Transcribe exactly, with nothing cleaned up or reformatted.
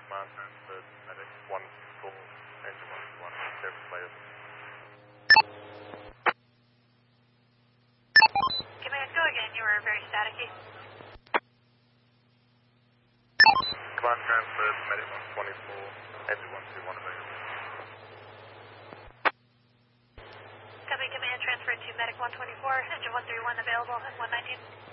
Command transferred, medic one four, engine one two one, service players. Command, go again, you were very staticky. Command transferred, medic one twenty-four, engine one two one available. Copy, command transferred to medic one twenty-four, engine one three one available, and one nineteen.